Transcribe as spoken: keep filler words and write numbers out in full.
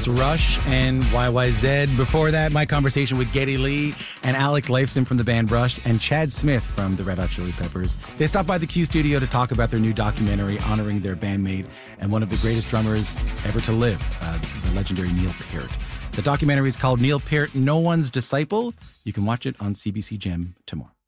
It's Rush and Y Y Z. Before that, my conversation with Geddy Lee and Alex Lifeson from the band Rush and Chad Smith from the Red Hot Chili Peppers. They stopped by the Q studio to talk about their new documentary honoring their bandmate and one of the greatest drummers ever to live, uh, the legendary Neil Peart. The documentary is called Neil Peart, No One's Disciple. You can watch it on C B C Gem tomorrow.